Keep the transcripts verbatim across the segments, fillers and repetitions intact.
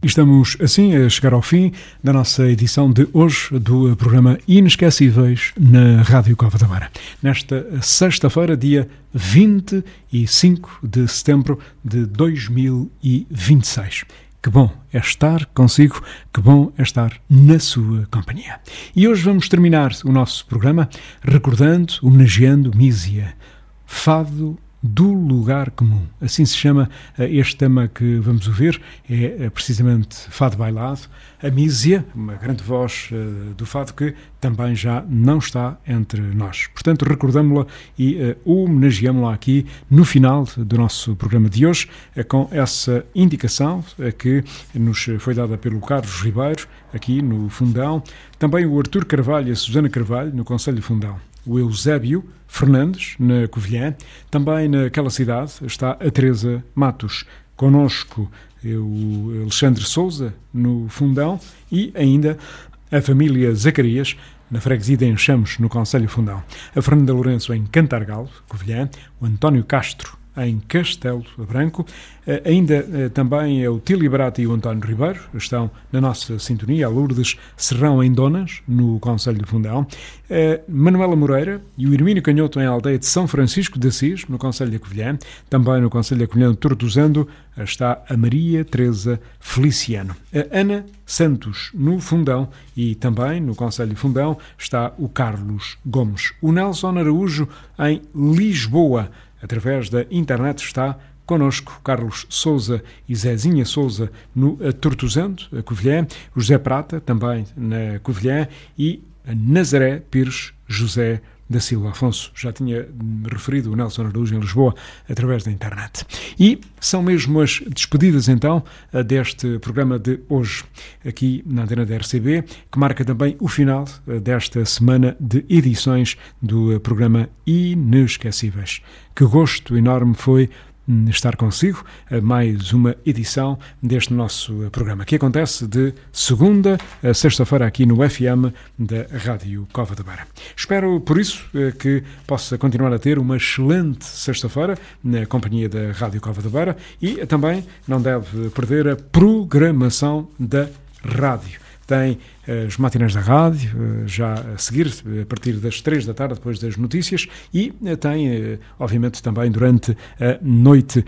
estamos assim a chegar ao fim da nossa edição de hoje do programa Inesquecíveis na Rádio Cova da Beira. Nesta sexta-feira, dia vinte e cinco de setembro de dois mil e vinte e seis. Que bom é estar consigo, que bom é estar na sua companhia. E hoje vamos terminar o nosso programa recordando, homenageando Mísia, Fado do Lugar Comum. Assim se chama este tema que vamos ouvir, é precisamente Fado Bailado. A Mísia, uma grande voz uh, do fado que também já não está entre nós. Portanto, recordamos-la e uh, homenageamos-la aqui no final do nosso programa de hoje, uh, com essa indicação uh, que nos foi dada pelo Carlos Ribeiro, aqui no Fundão, também o Artur Carvalho e a Susana Carvalho, no Conselho de Fundão. O Eusébio Fernandes, na Covilhã. Também naquela cidade está a Teresa Matos. Conosco o Alexandre Souza, no Fundão, e ainda a família Zacarias, na freguesia de Enxamos, no Conselho Fundão. A Fernanda Lourenço, em Cantargalo, Covilhã. O António Castro, em Castelo Branco. Uh, ainda uh, também é o Tílio Barata e o António Ribeiro, estão na nossa sintonia. A Lourdes Serrão, em Donas, no Conselho de Fundão. Uh, Manuela Moreira e o Hermínio Canhoto, em Aldeia de São Francisco de Assis, no Conselho de Covilhã. Também no Conselho de Covilhã de Tortosando está a Maria Teresa Feliciano. A Ana Santos, no Fundão, e também no Conselho de Fundão está o Carlos Gomes. O Nelson Araújo, em Lisboa, através da internet está connosco Carlos Souza e Zezinha Souza no Tortosando, a Covilhã, o José Prata também na Covilhã e a Nazaré Pires José da Silva Afonso. Já tinha referido o Nelson Araújo em Lisboa através da internet. E são mesmo as despedidas então deste programa de hoje, aqui na antena da R C B, que marca também o final desta semana de edições do programa Inesquecíveis. Que gosto enorme foi estar consigo a mais uma edição deste nosso programa, que acontece de segunda a sexta-feira aqui no F M da Rádio Cova da Beira. Espero, por isso, que possa continuar a ter uma excelente sexta-feira na companhia da Rádio Cova da Beira e também não deve perder a programação da rádio. Tem as matinãs da rádio, já a seguir, a partir das três da tarde, depois das notícias, e tem, obviamente, também durante a noite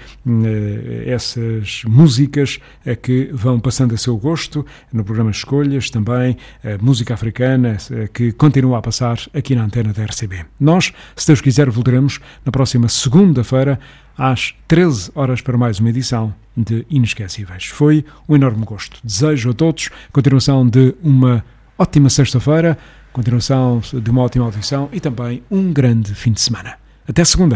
essas músicas que vão passando a seu gosto, no programa Escolhas, também a música africana que continua a passar aqui na antena da R C B. Nós, se Deus quiser, voltaremos na próxima segunda-feira, às treze horas, para mais uma edição de Inesquecíveis. Foi um enorme gosto. Desejo a todos continuação de uma ótima sexta-feira, continuação de uma ótima audição e também um grande fim de semana. Até segunda.